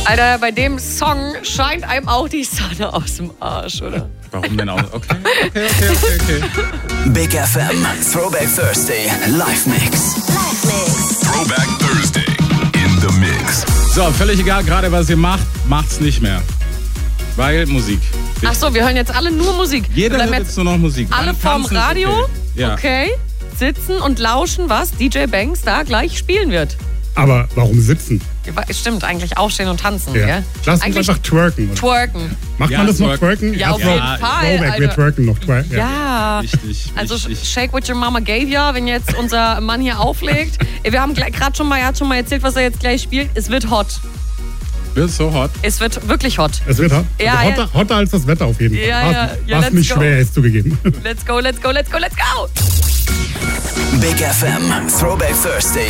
Alter, bei dem Song scheint einem auch die Sonne aus dem Arsch, oder? Warum denn auch? Okay. Big FM, Throwback Thursday, Live Mix. Throwback Thursday in the Mix. So, völlig egal, gerade was ihr macht, macht's nicht mehr. Weil Musik. Ach so, wir hören jetzt alle nur Musik. Jeder hört jetzt nur noch Musik. Alle vorm Tanzen ist Radio, Ja. okay, sitzen und lauschen, was DJ Banks da gleich spielen wird. Aber warum sitzen? Stimmt, eigentlich aufstehen und tanzen, Ja. gell? Lass uns Eigentlich einfach twerken. Oder? twerken. Macht man das noch twerken? Ja, auf jeden Fall. Throwback, wir twerken noch. Ja. Richtig. Also Shake What Your Mama Gave Ya, wenn jetzt unser Mann hier auflegt. Wir haben gerade schon mal, er hat schon mal erzählt, was er jetzt gleich spielt. Es wird hot. Wird so hot? Es wird wirklich hot. Es wird hot. Ja, also hotter als das Wetter auf jeden Fall. Ja, Was nicht schwer ist zugegeben. Let's go, let's go, let's go, let's go. Big FM, Throwback Thursday,